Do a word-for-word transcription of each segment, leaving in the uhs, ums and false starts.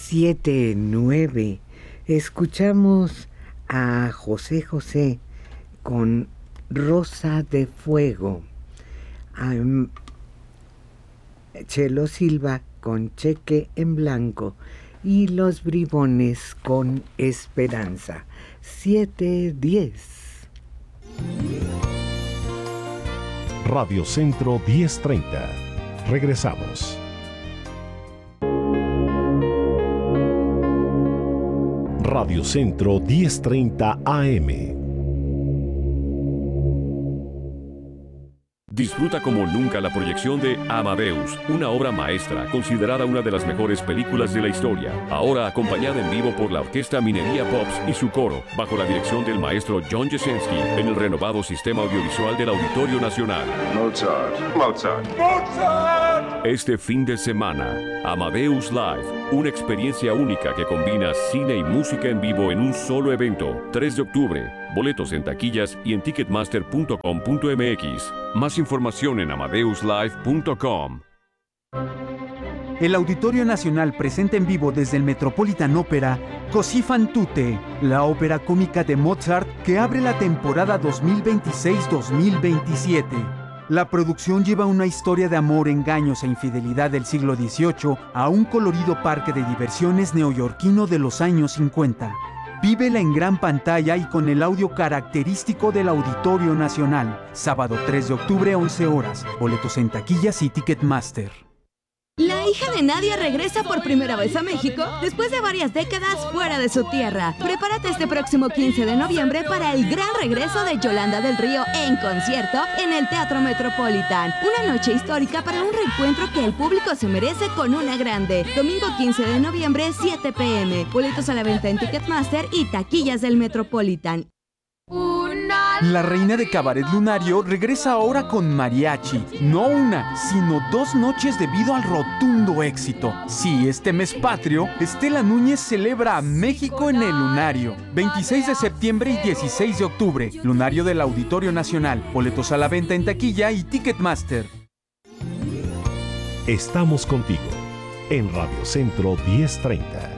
siete nueve. Escuchamos a José José con Rosa de Fuego, a Chelo Silva con Cheque en Blanco y Los Bribones con Esperanza. siete diez. Radio Centro diez treinta. Regresamos. Radio Centro diez treinta A M. Disfruta como nunca la proyección de Amadeus, una obra maestra considerada una de las mejores películas de la historia. Ahora acompañada en vivo por la Orquesta Minería Pops y su coro, bajo la dirección del maestro John Jasinski, en el renovado sistema audiovisual del Auditorio Nacional. Mozart. Mozart. Mozart. Este fin de semana, Amadeus Live, una experiencia única que combina cine y música en vivo en un solo evento. tres de octubre. Boletos en taquillas y en ticketmaster punto com punto m x. Más información en amadeus live punto com. El Auditorio Nacional presenta en vivo desde el Metropolitan Opera Così fan tutte, la ópera cómica de Mozart que abre la temporada dos mil veintiséis dos mil veintisiete. La producción lleva una historia de amor, engaños e infidelidad del siglo dieciocho a un colorido parque de diversiones neoyorquino de los años cincuenta. Vívela en gran pantalla y con el audio característico del Auditorio Nacional. Sábado tres de octubre, once horas. Boletos en taquillas y Ticketmaster. La hija de Nadia regresa por primera vez a México después de varias décadas fuera de su tierra. Prepárate este próximo quince de noviembre para el gran regreso de Yolanda del Río en concierto en el Teatro Metropolitan. Una noche histórica para un reencuentro que el público se merece con una grande. Domingo quince de noviembre, siete pe eme. Boletos a la venta en Ticketmaster y taquillas del Metropolitan. La reina de Cabaret Lunario regresa ahora con mariachi. No una, sino dos noches debido al rotundo éxito. Sí, este mes patrio, Estela Núñez celebra a México en el Lunario. veintiséis de septiembre y dieciséis de octubre. Lunario del Auditorio Nacional. Boletos a la venta en taquilla y Ticketmaster. Estamos contigo en Radio Centro diez treinta.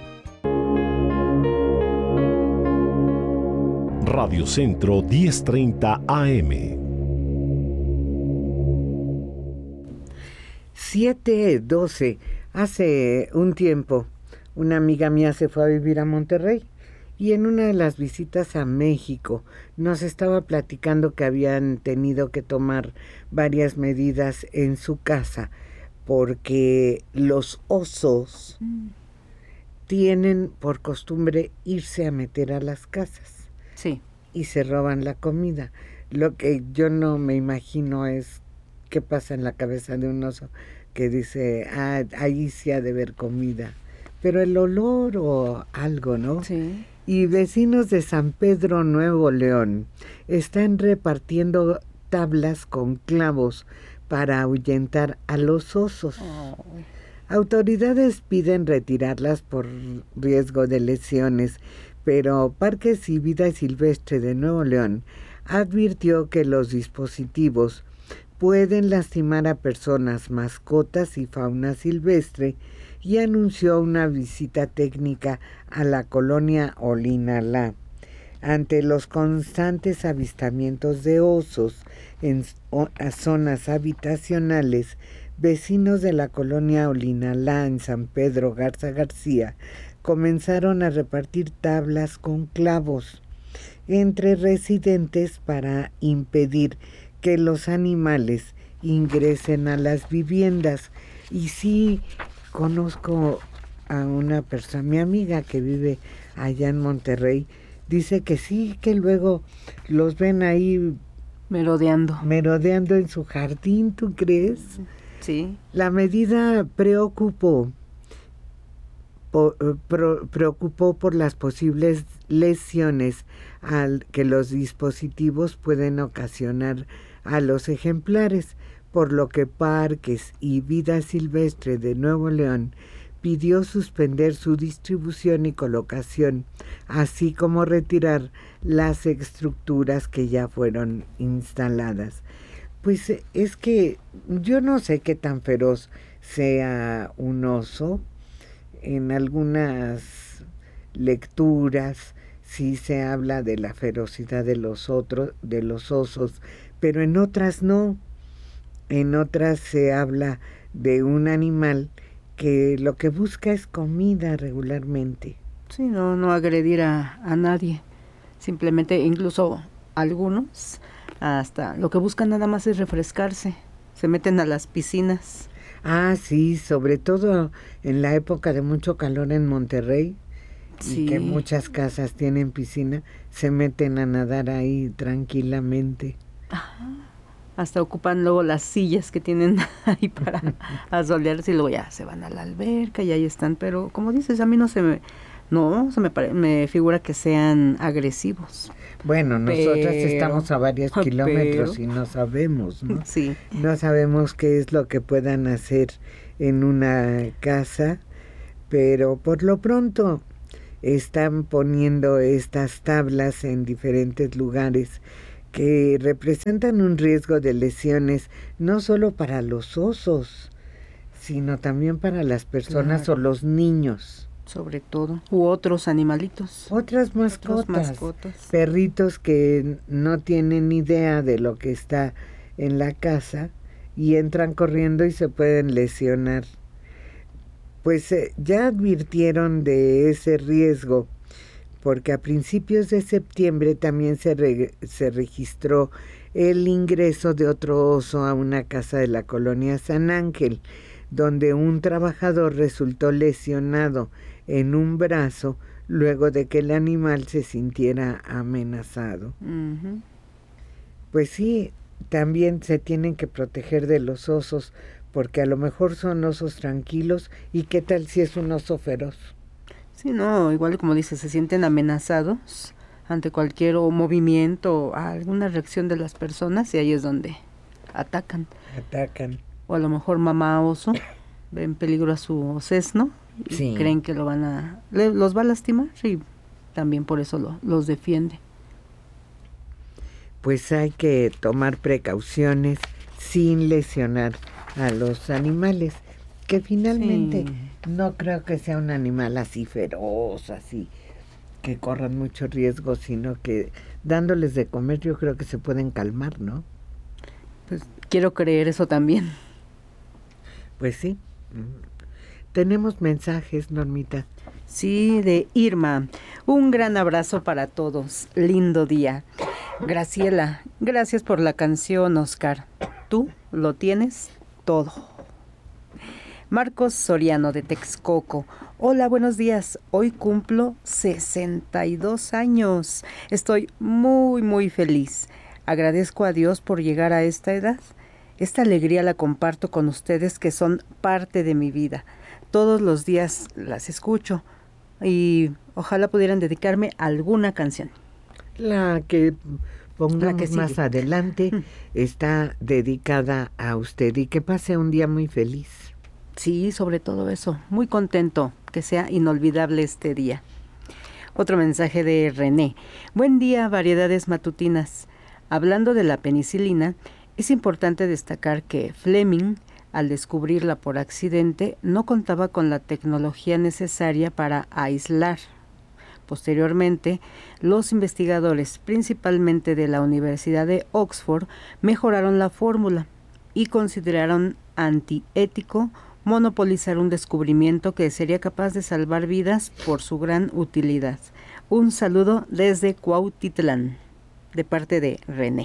Radio Centro diez treinta A M. siete doce. Hace un tiempo, una amiga mía se fue a vivir a Monterrey y en una de las visitas a México nos estaba platicando que habían tenido que tomar varias medidas en su casa porque los osos mm. tienen por costumbre irse a meter a las casas. Sí. Y se roban la comida. Lo que yo no me imagino es qué pasa en la cabeza de un oso que dice, ah, ahí sí ha de haber comida. Pero el olor o algo, ¿no? Sí. Y vecinos de San Pedro, Nuevo León, están repartiendo tablas con clavos para ahuyentar a los osos. Oh. Autoridades piden retirarlas por riesgo de lesiones, pero Parques y Vida Silvestre de Nuevo León advirtió que los dispositivos pueden lastimar a personas, mascotas y fauna silvestre y anunció una visita técnica a la colonia Olinalá. Ante los constantes avistamientos de osos en zonas habitacionales, vecinos de la colonia Olinalá en San Pedro Garza García comenzaron a repartir tablas con clavos entre residentes para impedir que los animales ingresen a las viviendas. Y sí, conozco a una persona, mi amiga que vive allá en Monterrey, dice que sí, que luego los ven ahí merodeando. Merodeando en su jardín, ¿tú crees? Sí. La medida preocupó preocupó por las posibles lesiones al que los dispositivos pueden ocasionar a los ejemplares, por lo que Parques y Vida Silvestre de Nuevo León pidió suspender su distribución y colocación, así como retirar las estructuras que ya fueron instaladas. Pues es que yo no sé qué tan feroz sea un oso. en algunas lecturas sí se habla de la ferocidad de los otros, de los osos, pero en otras no. En otras se habla de un animal que lo que busca es comida regularmente. Sí, no, no agredir a, a nadie. Simplemente, incluso algunos, hasta lo que buscan nada más es refrescarse. Se meten a las piscinas. Ah, sí, sobre todo en la época de mucho calor en Monterrey, sí, y que muchas casas tienen piscina, se meten a nadar ahí tranquilamente. Ajá. Hasta ocupan luego las sillas que tienen ahí para asolearse y luego ya se van a la alberca y ahí están. Pero como dices, a mí no se me, no, se me, pare, me figura que sean agresivos. Bueno, nosotras pero, estamos a varios kilómetros pero, y no sabemos, ¿no? Sí. No sabemos qué es lo que puedan hacer en una casa, pero por lo pronto están poniendo estas tablas en diferentes lugares que representan un riesgo de lesiones no solo para los osos, sino también para las personas claro. o los niños. Sobre todo, u otros animalitos. Otras mascotas, mascotas. Perritos que no tienen idea de lo que está en la casa y entran corriendo y se pueden lesionar. Pues eh, ya advirtieron de ese riesgo, porque a principios de septiembre también se, re, se registró el ingreso de otro oso a una casa de la colonia San Ángel, donde un trabajador resultó lesionado en un brazo luego de que el animal se sintiera amenazado. Uh-huh. Pues sí, también se tienen que proteger de los osos, porque a lo mejor son osos tranquilos, y qué tal si es un oso feroz. Sí, no, igual como dices, se sienten amenazados ante cualquier o movimiento, alguna reacción de las personas, y ahí es donde atacan. Atacan. O a lo mejor mamá oso ve en peligro a su sesno y sí. creen que lo van a, le, los va a lastimar y también por eso lo, los defiende. Pues hay que tomar precauciones sin lesionar a los animales, que finalmente sí. no creo que sea un animal así feroz, así que corran mucho riesgo, sino que dándoles de comer yo creo que se pueden calmar, ¿no? Pues quiero creer eso también. Pues sí. Tenemos mensajes, Normita. Sí, de Irma. Un gran abrazo para todos. Lindo día. Graciela, gracias por la canción, Oscar. Tú lo tienes todo. Marcos Soriano de Texcoco. Hola, buenos días. Hoy cumplo sesenta y dos años. Estoy muy, muy feliz. Agradezco a Dios por llegar a esta edad. Esta alegría la comparto con ustedes que son parte de mi vida. Todos los días las escucho y ojalá pudieran dedicarme a alguna canción. La que pongamos la que más adelante mm. está dedicada a usted y que pase un día muy feliz. Sí, sobre todo eso. Muy contento que sea inolvidable este día. Otro mensaje de René. Buen día, variedades matutinas. Hablando de la penicilina, es importante destacar que Fleming, al descubrirla por accidente, no contaba con la tecnología necesaria para aislar. Posteriormente, los investigadores, principalmente de la Universidad de Oxford, mejoraron la fórmula y consideraron antiético monopolizar un descubrimiento que sería capaz de salvar vidas por su gran utilidad. Un saludo desde Cuautitlán, de parte de René.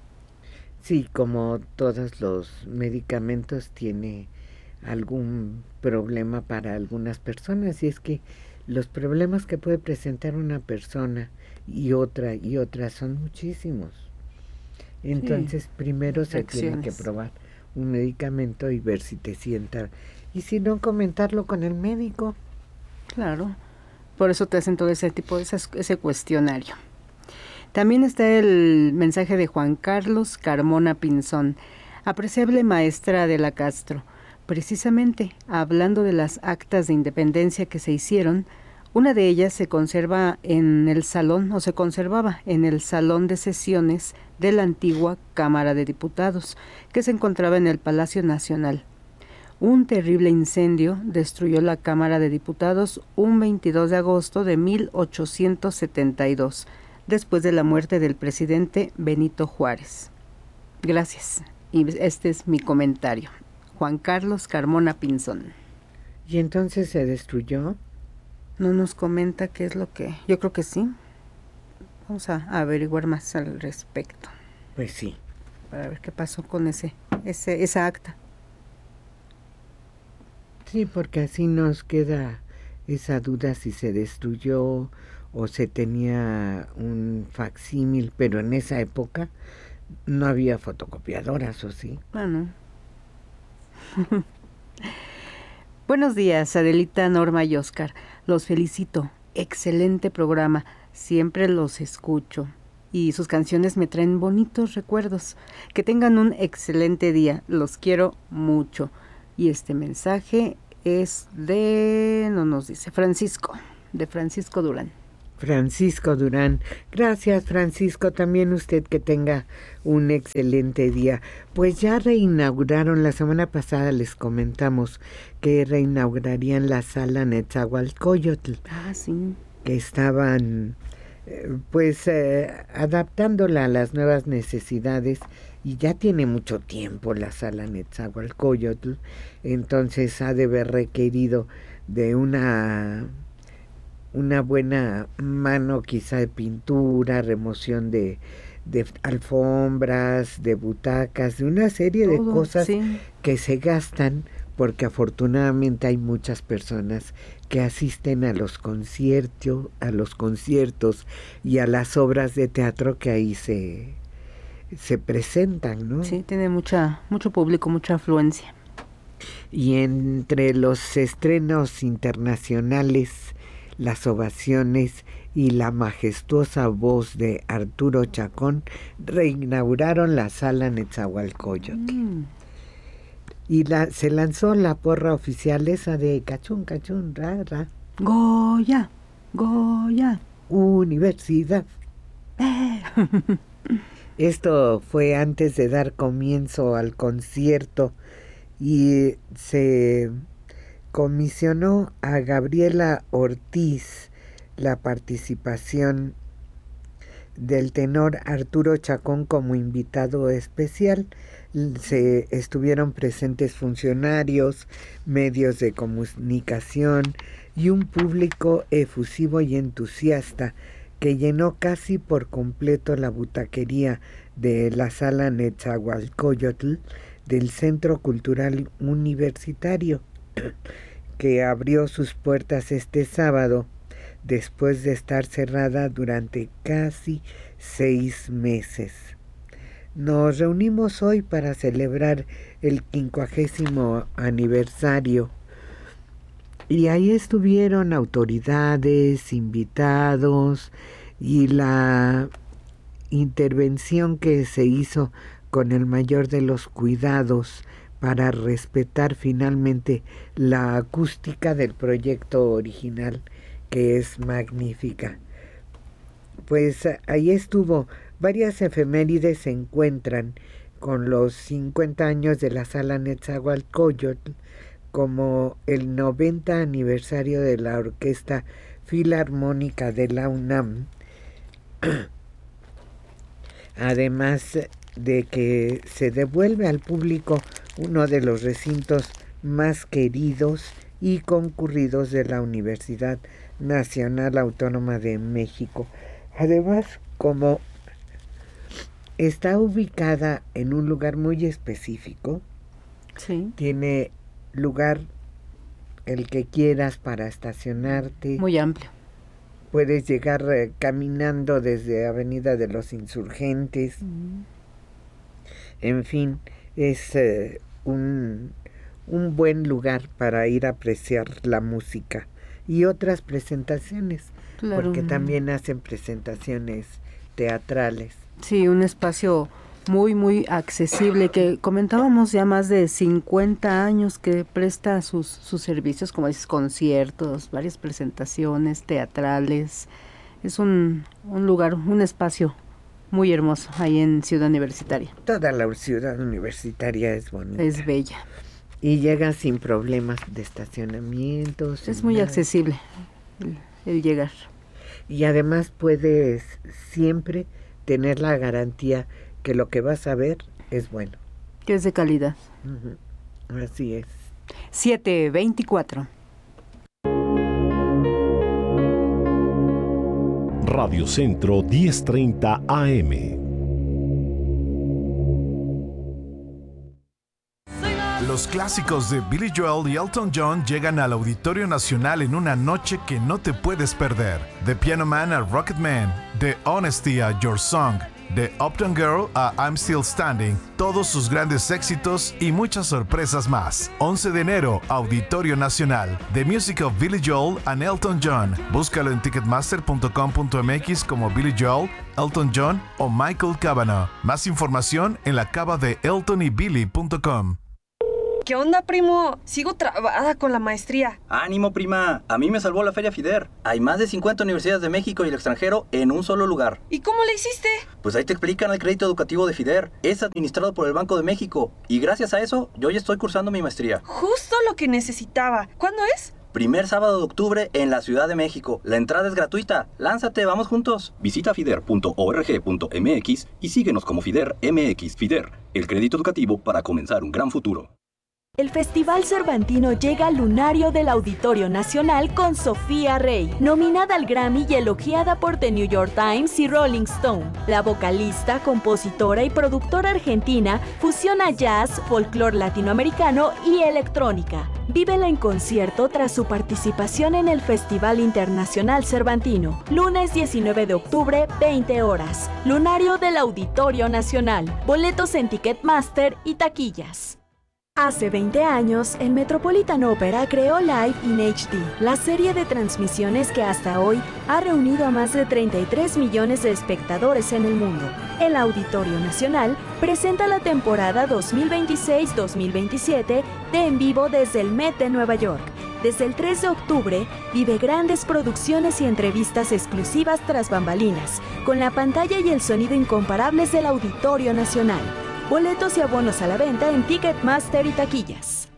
Sí, como todos los medicamentos tiene algún problema para algunas personas, y es que los problemas que puede presentar una persona y otra y otra son muchísimos. Entonces, sí, primero se tiene que probar un medicamento y ver si te sienta, y si no, comentarlo con el médico. Claro, por eso te hacen todo ese tipo, ese, ese cuestionario. También está el mensaje de Juan Carlos Carmona Pinzón. Apreciable maestra de la Castro, precisamente hablando de las actas de independencia que se hicieron, una de ellas se conserva en el salón, o se conservaba en el salón de sesiones de la antigua Cámara de Diputados, que se encontraba en el Palacio Nacional. Un terrible incendio destruyó la Cámara de Diputados un veintidós de agosto de mil ochocientos setenta y dos, después de la muerte del presidente Benito Juárez. Gracias. Y este es mi comentario. Juan Carlos Carmona Pinzón. ¿Y entonces se destruyó? No nos comenta qué es lo que... Yo creo que sí. Vamos a averiguar más al respecto. Pues sí. Para ver qué pasó con ese, ese esa acta. Sí, porque así nos queda esa duda si se destruyó o se tenía un facsímil, pero en esa época no había fotocopiadoras, ¿o sí? Ah, no. Buenos días, Adelita, Norma y Oscar. Los felicito. Excelente programa. Siempre los escucho. Y sus canciones me traen bonitos recuerdos. Que tengan un excelente día. Los quiero mucho. Y este mensaje es de... no nos dice. Francisco. De Francisco Durán. Francisco Durán. Gracias, Francisco. También usted que tenga un excelente día. Pues ya reinauguraron, la semana pasada les comentamos que reinaugurarían la sala Netzahualcóyotl. Ah, sí. Que estaban eh, pues eh, adaptándola a las nuevas necesidades, y ya tiene mucho tiempo la sala Netzahualcóyotl, entonces ha de haber requerido de una... una buena mano quizá de pintura, remoción de, de alfombras, de butacas, de una serie de Todo, cosas sí. que se gastan, porque afortunadamente hay muchas personas que asisten a los conciertos, a los conciertos y a las obras de teatro que ahí se, se presentan, ¿no? Sí, tiene mucha, mucho público, mucha afluencia. Y entre los estrenos internacionales, las ovaciones y la majestuosa voz de Arturo Chacón, reinauguraron la sala Netzahualcóyotl. Mm. Y la, se lanzó la porra oficial esa de cachún, cachún, ra, ra. Goya, Goya. Universidad. Eh. Esto fue antes de dar comienzo al concierto y se comisionó a Gabriela Ortiz la participación del tenor Arturo Chacón como invitado especial. Se estuvieron presentes funcionarios, medios de comunicación y un público efusivo y entusiasta que llenó casi por completo la butaquería de la sala Netzahualcóyotl del Centro Cultural Universitario, que abrió sus puertas este sábado después de estar cerrada durante casi seis meses. Nos reunimos hoy para celebrar el quincuagésimo aniversario y ahí estuvieron autoridades, invitados y la intervención que se hizo con el mayor de los cuidados para respetar finalmente la acústica del proyecto original, que es magnífica. Pues ahí estuvo. Varias efemérides se encuentran con los cincuenta años de la sala Netzahualcóyotl, como el noventa aniversario de la Orquesta Filarmónica de la UNAM, además de que se devuelve al público uno de los recintos más queridos y concurridos de la Universidad Nacional Autónoma de México. Además, como está ubicada en un lugar muy específico, sí, tiene lugar el que quieras para estacionarte. Muy amplio. Puedes llegar eh, caminando desde Avenida de los Insurgentes. Mm. En fin, es eh, un, un buen lugar para ir a apreciar la música y otras presentaciones, claro, porque también hacen presentaciones teatrales. Sí, un espacio muy, muy accesible, que comentábamos ya más de cincuenta años que presta sus, sus servicios, como dices, conciertos, varias presentaciones teatrales. Es un, un lugar, un espacio muy hermoso ahí en Ciudad Universitaria. Toda la ciudad universitaria es bonita. Es bella. Y llega sin problemas de estacionamiento. Es muy nada. accesible el, el llegar. Y además puedes siempre tener la garantía que lo que vas a ver es bueno. Que es de calidad. Uh-huh. Así es. siete veinticuatro. Radio Centro diez treinta A M. Los clásicos de Billy Joel y Elton John llegan al Auditorio Nacional en una noche que no te puedes perder. De Piano Man a Rocket Man, de Honesty a Your Song, de Uptown Girl a I'm Still Standing, todos sus grandes éxitos y muchas sorpresas más. once de enero, Auditorio Nacional. The Music of Billy Joel and Elton John. Búscalo en ticketmaster punto com punto m x como Billy Joel, Elton John o Michael Cavanaugh. Más información en la cava de elton y billy punto com. ¿Qué onda, primo? Sigo trabada con la maestría. ¡Ánimo, prima! A mí me salvó la Feria FIDER. Hay más de cincuenta universidades de México y el extranjero en un solo lugar. ¿Y cómo le hiciste? Pues ahí te explican el crédito educativo de FIDER. Es administrado por el Banco de México. Y gracias a eso, yo ya estoy cursando mi maestría. Justo lo que necesitaba. ¿Cuándo es? Primer sábado de octubre en la Ciudad de México. La entrada es gratuita. Lánzate, vamos juntos. Visita fider punto org punto m x y síguenos como FIDER M X. FIDER, el crédito educativo para comenzar un gran futuro. El Festival Cervantino llega al lunario del Auditorio Nacional con Sofía Rey, nominada al Grammy y elogiada por The New York Times y Rolling Stone. La vocalista, compositora y productora argentina fusiona jazz, folclore latinoamericano y electrónica. Vívela en concierto tras su participación en el Festival Internacional Cervantino. Lunes diecinueve de octubre, veinte horas. Lunario del Auditorio Nacional. Boletos en Ticketmaster y taquillas. Hace veinte años, el Metropolitan Opera creó Live in H D, la serie de transmisiones que hasta hoy ha reunido a más de treinta y tres millones de espectadores en el mundo. El Auditorio Nacional presenta la temporada dos mil veintiséis dos mil veintisiete de En Vivo desde el Met de Nueva York. Desde el tres de octubre, vive grandes producciones y entrevistas exclusivas tras bambalinas, con la pantalla y el sonido incomparables del Auditorio Nacional. Boletos y abonos a la venta en Ticketmaster y taquillas.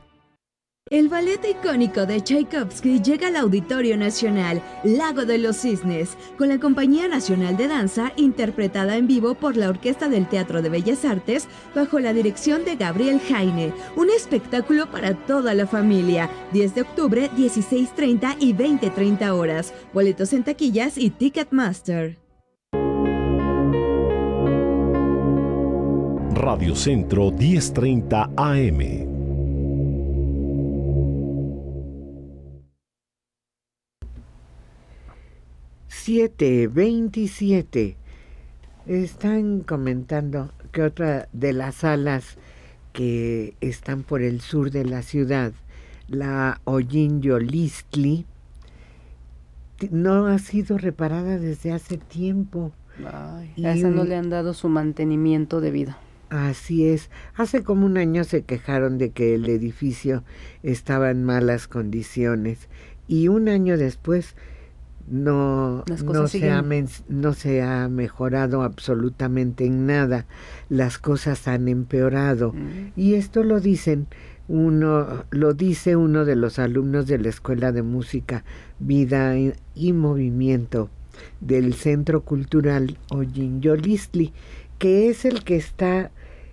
El ballet icónico de Tchaikovsky llega al Auditorio Nacional, Lago de los Cisnes, con la Compañía Nacional de Danza, interpretada en vivo por la Orquesta del Teatro de Bellas Artes, bajo la dirección de Gabriel Jaine. Un espectáculo para toda la familia. diez de octubre, dieciséis treinta y veinte treinta horas. Boletos en taquillas y Ticketmaster. Radio Centro diez treinta A M. siete veintisiete. Están comentando que otra de las salas que están por el sur de la ciudad, la Olin-Yolistli, no ha sido reparada desde hace tiempo. Ay, a esa no le han dado su mantenimiento debido. Así es. Hace como un año se quejaron de que el edificio estaba en malas condiciones y un año después no, no, se ha, no se ha mejorado absolutamente en nada. Las cosas han empeorado. Mm. Y esto lo dicen uno, lo dice uno de los alumnos de la Escuela de Música, Vida y, y Movimiento del Centro Cultural Olin-Yolistli, que es el que está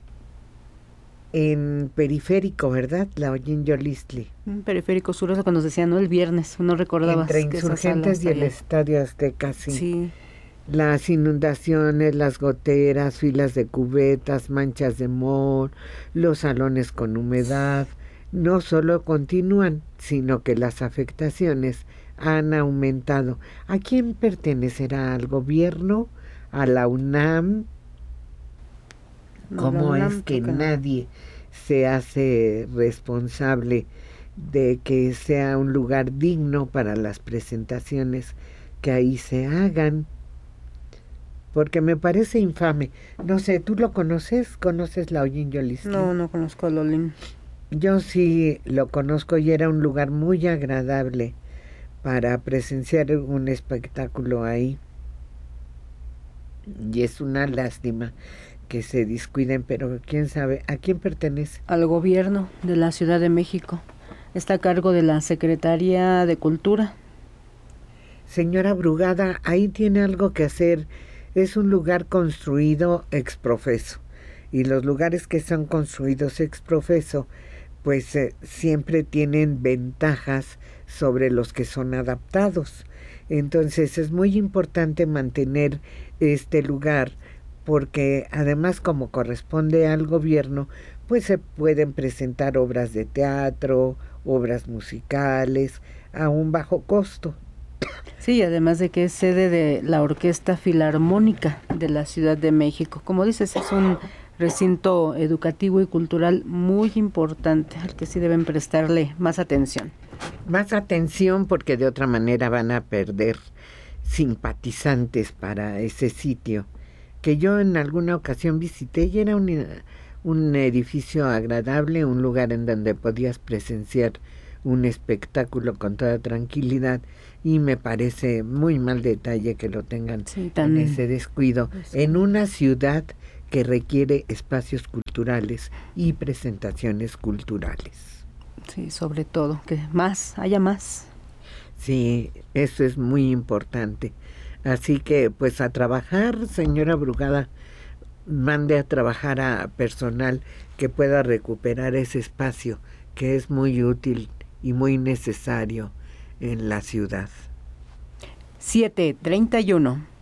en Periférico, ¿verdad? La Olin-Yolistli. Periférico Sur, eso cuando nos decían, ¿no? El viernes, no recordabas. Entre Insurgentes y el Estadio Azteca, sí. Sí. Las inundaciones, las goteras, filas de cubetas, manchas de moho, los salones con humedad, no solo continúan, sino que las afectaciones han aumentado. ¿A quién pertenecerá? ¿Al gobierno? ¿A la UNAM? ¿Cómo es que nadie se hace responsable de que sea un lugar digno para las presentaciones que ahí se hagan? Porque me parece infame. No sé, ¿tú lo conoces? ¿Conoces la Olin-Yolistli? No, no conozco el Olin. Yo sí lo conozco y era un lugar muy agradable para presenciar un espectáculo ahí. Y es una lástima que se descuiden, pero quién sabe, ¿a quién pertenece? Al gobierno de la Ciudad de México. Está a cargo de la Secretaría de Cultura. Señora Brugada, ahí tiene algo que hacer. Es un lugar construido ex profeso. Y los lugares que son construidos ex profeso, pues eh, siempre tienen ventajas sobre los que son adaptados. Entonces es muy importante mantener este lugar, porque además, como corresponde al gobierno, pues se pueden presentar obras de teatro, obras musicales, a un bajo costo. Sí, además de que es sede de la Orquesta Filarmónica de la Ciudad de México. Como dices, es un recinto educativo y cultural muy importante, al que sí deben prestarle más atención. Más atención, porque de otra manera van a perder simpatizantes para ese sitio, que yo en alguna ocasión visité y era un, un edificio agradable, un lugar en donde podías presenciar un espectáculo con toda tranquilidad, y me parece muy mal detalle que lo tengan sí, tan, en ese descuido, pues, en una ciudad que requiere espacios culturales y presentaciones culturales. Sí, sobre todo, que más, haya más. Sí, eso es muy importante. Así que, pues a trabajar, señora Brugada, mande a trabajar a personal que pueda recuperar ese espacio, que es muy útil y muy necesario en la ciudad. siete treinta y uno.